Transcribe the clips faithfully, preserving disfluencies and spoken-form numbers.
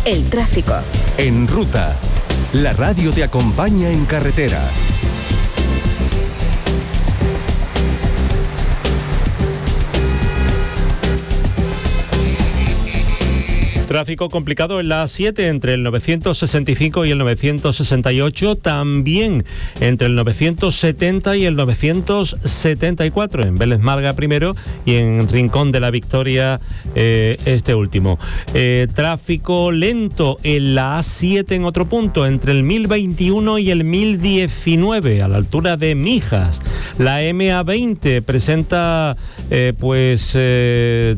El tráfico. En Ruta, la radio te acompaña en carretera. Tráfico complicado en la A siete entre el novecientos sesenta y cinco y el novecientos sesenta y ocho, también entre el novecientos setenta y el novecientos setenta y cuatro, en Vélez Marga primero y en Rincón de la Victoria eh, este último. Eh, tráfico lento en la A siete en otro punto, entre el mil veintiuno y el mil diecinueve, a la altura de Mijas. La M A veinte presenta eh, pues... Eh,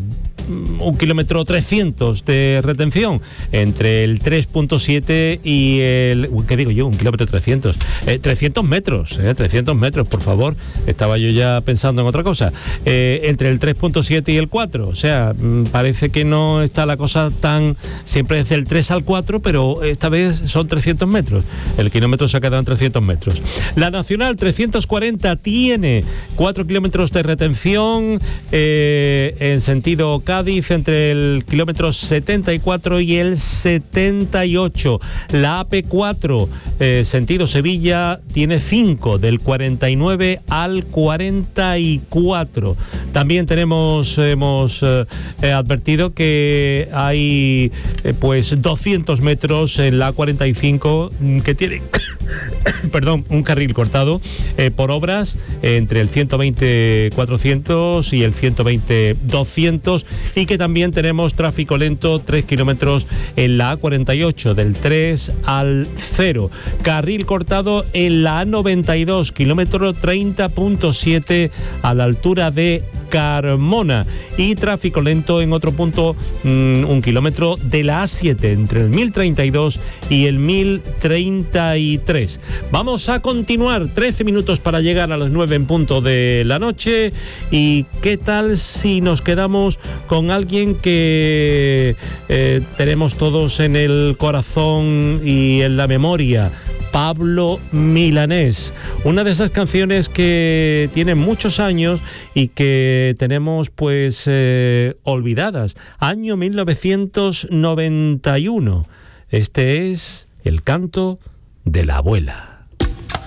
un kilómetro trescientos de retención entre el tres punto siete y el... ¿Qué digo yo? Un kilómetro trescientos. Eh, trescientos metros, eh, trescientos metros, por favor. Estaba yo ya pensando en otra cosa. Eh, entre el tres punto siete y el cuatro. O sea, mmm, parece que no está la cosa tan... Siempre es del tres al cuatro, pero esta vez son trescientos metros. El kilómetro se ha quedado en trescientos metros. La Nacional trescientos cuarenta tiene cuatro kilómetros de retención eh, en sentido Cádiz entre el kilómetro setenta y cuatro y el setenta y ocho. La A P cuatro, eh, sentido Sevilla, tiene cinco, del cuarenta y nueve al cuarenta y cuatro. También tenemos, hemos eh, advertido que hay eh, pues doscientos metros en la A cuarenta y cinco que tiene perdón, un carril cortado eh, por obras eh, entre el ciento veinte cuatrocientos y el ciento veinte doscientos, y que también tenemos tráfico lento tres kilómetros en la A cuarenta y ocho del tres al cero. Carril cortado en la A noventa y dos, kilómetro treinta punto siete a la altura de Carmona, y tráfico lento en otro punto, mmm, un kilómetro de la A siete entre el mil treinta y dos y el mil treinta y tres. Vamos a continuar, trece minutos para llegar a las nueve en punto de la noche. ¿Y qué tal si nos quedamos con alguien que eh, tenemos todos en el corazón y en la memoria? Pablo Milanés, una de esas canciones que tienen muchos años y que tenemos pues eh, olvidadas. Año mil novecientos noventa y uno. Este es el canto de la abuela.